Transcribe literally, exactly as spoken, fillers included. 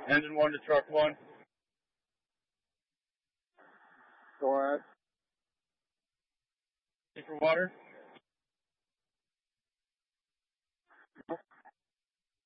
Engine one to truck one. Go ahead. For water.